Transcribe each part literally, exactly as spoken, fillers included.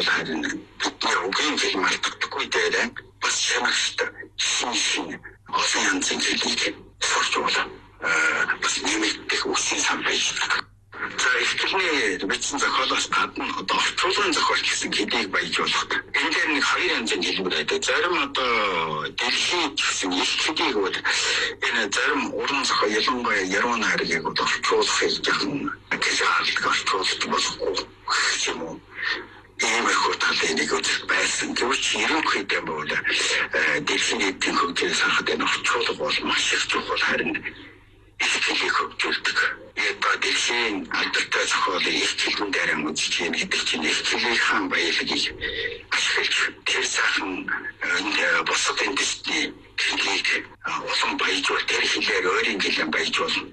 бол харин бидний үгийн хэл мартагдаггүй дээр бас шанагчтай шин шин олон янзын хэлийг сурч болно. Бас нэмэгдэх үсгийн сан байж байгаа. За ихтгэлийн бичсэн зохиолоос гадна одоо орчуулгын зохиолч гэсэн хэлийг баяжуулах. Энэ дээр нэг хоёр янзын хэлбэр байдаг. Зарим одоо дэлхийн гэсэн их хэлийг бол энэ зарим уран зохиол ялангуяа яруу найргийг орчуулахыг жахан гэж орчуулж болохгүй юм уу? Иймэрхүү талын нэг үзэл байсан. Гэвч ерөнхийдөө бол дэлхийн эдийн хөгжлөөс харахад энэ орчуулга бол маш их чухал харин ихтгэлийн хөгжүүлдэг. Ядаа дэлхийн алдартай зохиолыг их хэлэн дээр үзэж ийн гэдэг чинь их хэлний хаан баялагийг ашиглаж тэр сайхан бусад эндисний хэлийг улам баяжуул тэр хэлээр өөрийн хэлээр баяжуулна.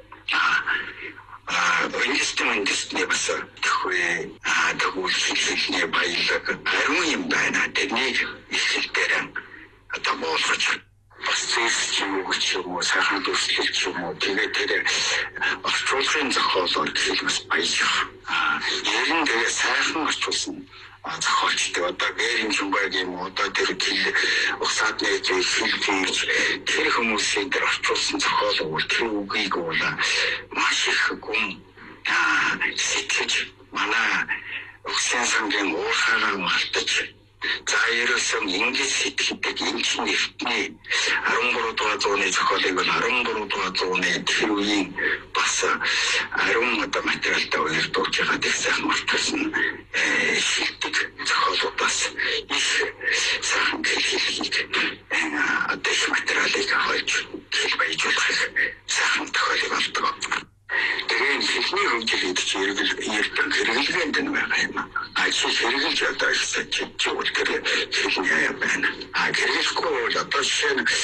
А эндисний эндисний бас тэхвэ тэгвэл хэлний баялаг ариун юм байна. Тэрнийг их хэл дээр одоо болгож бас зэвсч юм уу ч юм уу сайхан дүрслэл ч юм уу тэгээд тэр орчуулгын зохиолоор хэлбэс баяжих. Аа ерэн тэгээ сайхан орчуулсан зохиолчтой одоо Гэрийн Чумбайг юм уу одоо тэр хэл усаад нээж хэл хийж тэр хүмүүсийн тэр орчуулсан зохиол бол тэр үгийг бол маш их гүн сэтгэж манай Угсийн сангийн уурхаагаа мартаж за ерөөсөн ингэж сэтгэдэг энэ чинь эртний арван гурав дугаар зууны зохиолыг бол арван гурав дугаар зууны тэр үеийн бас ариун одоо материалтай уярдуулж байгаа гэх сайхан орчуулсан шилдэг зохиолуудаас их сайхан хэлхийг одоо их материалыг хойж хэл баяжуулахыг сайхан тохиолыг олдог. Тэгээд хэлний хөгжил гэдэг чинь эрдэнэ хэрэглгээнд нь байгаа юм. А чи хэрэглэж одоо их сайжиж тэр хэлний аяа байна. А хэрэглэхгүй бол одоо жишээ нь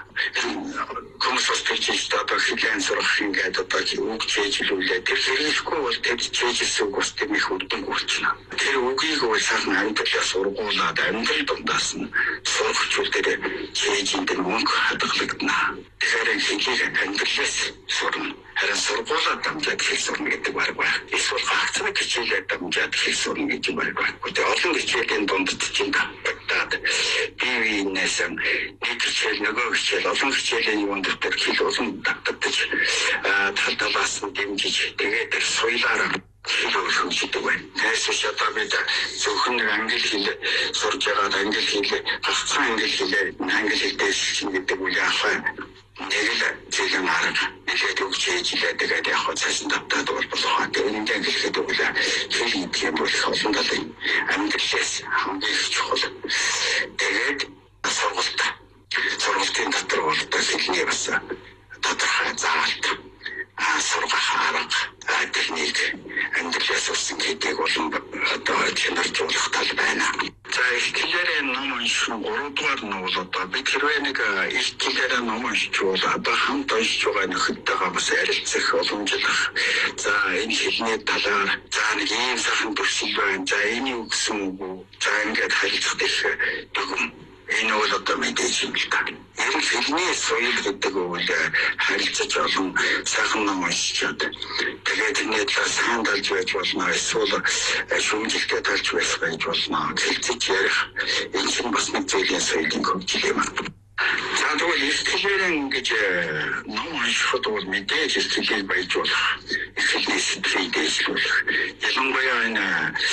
комсос тэгж одоо хэлэн сурах ингээд одоо үг чэйжлүүлээ. Тэр хэрэглэхгүй бол тэр чэйжсэн үг бас тэр их үрдэн гүрчнэ. Тэр үгийг бол сайхан амьдралаас сургуулаад амьдрал дундаас нь сурахчул дээр чэйжинд мөнгө хадгалагдана. Тэгэхээр хэлийг амьдралаас сурна. Харин сургуулаад дамжаад хэл сурна гэдэг баг байна. Эсвэл фактны хичээлээр дамжаад хэл сурна гэж баг байна. Гэхдээ олон хичээлийн дунд чинь давтагдаад бие биенээс нэг хичээл нөгөө хичээл олон хичээлийн юунд дээр хэл олон давтагдаж тал талаас нь дэмжиж тэгээд тэр соёлаараа хэл хөгжиж байна. Тэгээс одоо бид зөвхөн англи хэл сурж байгаа англи хэл хавцсан англи хэлээр англи хэлтэй шин гэдэг үйл яваа нэг л зэлэн арга нэлээд өгч ээжлээ тэгээд яг хоо цаасан давтаад бол болох. Тэгээд энэ хэлэхэд бол хэл гэдэг юм бол их олон талын амьдралаас хамгийн их чухал. Тэгээд сургалт сургалтын дотор бол хэлний бас тодорхой заалт сургах арга техник амьдралаас үсэн гэдэг бол одоо чанаржуулах тал байна. За их хэлээр ном унших гурав дугаар нь бол одоо бид хэрвээ нэг их хэлээр ном уншиж бол одоо хамт уншиж байгаа нөхөдтэйгээ бас ярилцах боломжлох. За энэ хэлний талаар за нэг ийм сайхан төрсөл байна. За энийг өгсөн үү? За ингээд харилцах их дүгм. Энэ бол одоо мэдээж юм л та. Энэ хэлний соёл гэдэг үйл харилцаж олон сайхан ном уншичаад тэгээд энэ талаар сайн талж байж болно. Эсвэл шүүмжлэлтэй талж байж болно. Хэлцэж ярих энэ чинь бас нэг зүйлийн соёлын хөгжил юм. За тэгвэл ихтгэлээр ингэж ном уншихад бол мэдээж ихтгэлийг баяжуулах, ихтгэлийн сэтгэлийг дэвшүүлэх. Ялангуяа энэ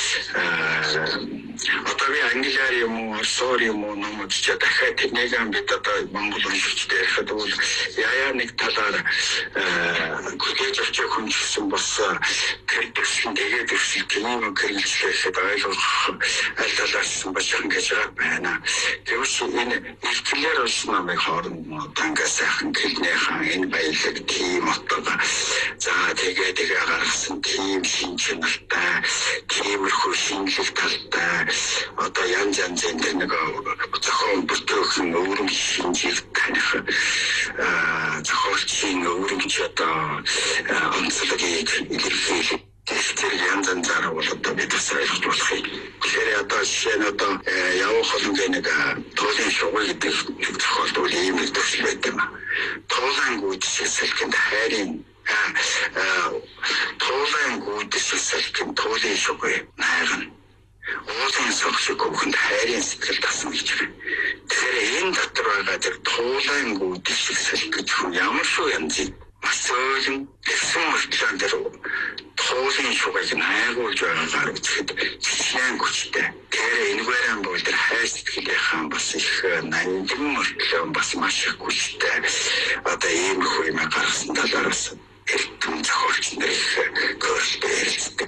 одоо би англиар юм уу, орсоор юм уу ном уншиж дахиад тэрнийг бид одоо монгол уншигчдад ярихад бол яа нэг талаар хүлээж авч хүн гэсэн бас тэр төслийн тэгээд төсөл тийм хэрэгжлэхэд ойлгох аль талаас бас ингэж байна. Тэгвэл энэ ихтгэлээр намайг хооронд танга сайхан хэлний хаан энэ баялаг тийм отоо. За тэгээд тэгээ гаргасан тийм шинжлэлтэй тиймэрхүү шинжлэл талтай одоо янз янзын нэг зохион бүтээхэн өөрөм шинжил таних зохиолчийн өөрөмж одоо онцлогийг илэрхийлэх тэр янз янзаар бол одоо бид бас ойлгож болох юм. Тэгэхээр одоо жишээ нь одоо явах болгоо нэг туулын шугал гэдэг зохиолт бол ийм нэг төсөл байт юм. Туулан гүйцэтгэхэд хайрын туулан гүйцэтгэхэд туулын шугал найган уулын Төвийн согсог хүүхэнд хайрын сэтгэл тасан гэж байна. Тэгэхээр энэ дотор байгаа тэр туулайн гүйдэл шиг сэлгэж хүн ямар шүү янзыг бас зөөлөн гэсэн мөртлөө тэр туулын шугыг найгуулж байгаагаар үзэхэд чичнээн хүчтэй. Тэгэхээр энэгээр бол тэр хайр сэтгэлийнхэн бас их нандин мөртлөө бас маш их хүчтэй. Одоо ийм их юм гаргасан талаараас эрдэм зохиолч нар их гөрөлтэй ярилцдаг.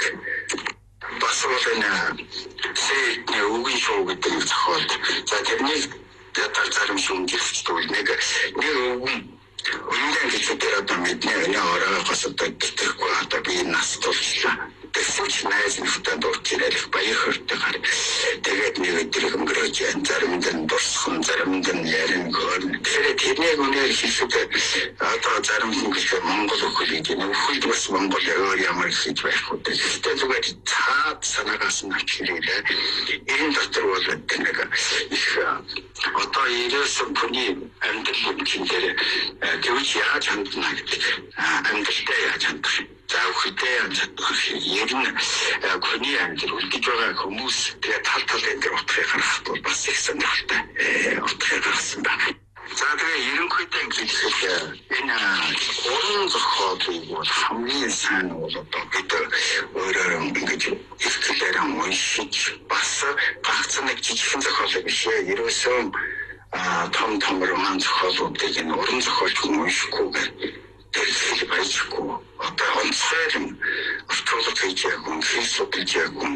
Бас бол энэ сэдний үгийн шоу гэдэг зохиолд за тэрний ятар зарим шүүмжлэгчтэй нэг нэг үгэн үнэн гэхээр одоо мэднэ энэ оройгоос одоо гэхгүй одоо би нас тулчлаа. Тэсвч найз нөхдөд дурчирэх баяр хүртэйгээр тэгээд нэг өдөр өнгөрөөж заримд нь дурсхан заримд нь ярин гөрн. Тэгэхээр тэрнийг үнээр хэлэхэд одоо зарим хүн гэж Монгол хөлийг нөхөлд бас Монгол өөр ямар хийж байх вэ? Гэхдээ зүгээр цаад санаагаас нь авчирээ. Энэ дотор бол нэг их одоо ерөөсөн хүний амьдрал хүчээр тэгвч яаж хандна гэдэг амьдралдаа яаж хандах за үхтэй амжих ер нь хүний амьдрал үлдэж байгаа хүмүүс тэгээ тал талын дээр утгыг гаргахад бол бас их сонирхолтой утгыг гаргасан байна. За тэгээ ерөнхийдөө ингэхэд энэ уран зохиолыг бол хамгийн сайн бол одоо бид өөрөөр ингэж ихлээр уншиж бас багц нэг жижигхэн зохиолыг биш ерөөсөө том том роман зохиолуудыг энэ уран зохиолч хүн уншихгүйгээр тэр байцгүй одоо онцгой автолог хийж явсан хэл судалж явсан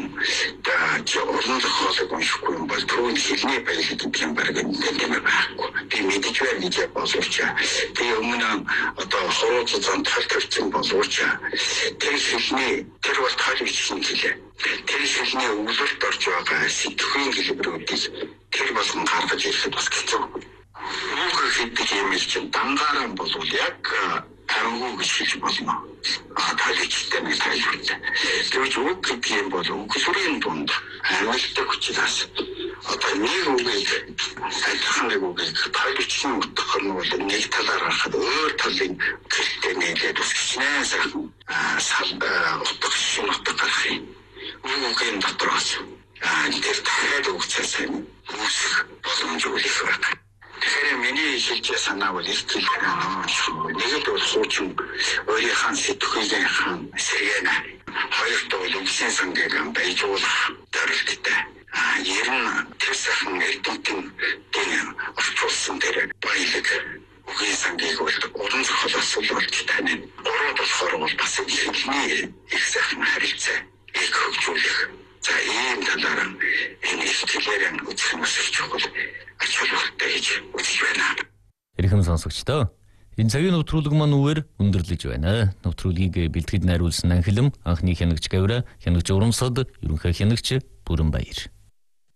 да уран зохиолыг уншихгүй юм бол түүний хэлний баялаг гэдэг юм баг энэ байхгүй би мэдэж байна гэж боловч тэгээ өмнө одоо хорооц зан тал тавьсан боловч тэр хэлний тэр бол тайлбарчсан хэлээ тэр хэлний өвлөлт орж байгаа сэтгэхийн хэлбэрүүдийг тэр болгон гаргаж ирэхэд бас хэцүү. Үг гэдэг юм чинь дангаараа болвол яг амгүй гэж хэлж болно. А тайлбарчтай нэг тайлбартай. Тэгвэл үг гэдэг юм бол үг сүрийн дунд амьддаг учраас одоо нэг үгийг адилхан нэг үгийг тайлбарчсан утга нь бол нэг талаар харахад өөр талын хэлтэй нийлээд үсгчнээ сайхан сал утга шин утга гарах юм. Үгийн дотроос а тэр дахиад үгцээс үүсэх боломж үлэх байна. Тэгэхээр миний хэлж санаа бол их зүйл байна. Нэг л бол суучин өөрийнхөө сэтгэлийнхээ сэргэнэ. Хоёрт бол үгсийн сангийг байжуулах зорилттой. А ер нь тэр сайхан эрдэмтэн тийм орчуулсан тэр баялаг үгийн сангийг бол уран зохиолоос болж тань. Гурав болохоор бол бас хэлний их сайхан харилцаа их хөгжүүлэх. За ийм талаараа энэ ихтлэрэн үзэх нь маш чухал ач холбогдолтой гэж үзэж байна. Хэрхэн сонсогчдоо энэ цагийн нэвтрүүлэг маань үгээр өндөрлөж байна. Нэвтрүүлгийг бэлтгэж найруулсан Анхилам, анхны хянагч Гавра, хянагч Урамсад, ерөнхий хянагч Бүрэнбаяр.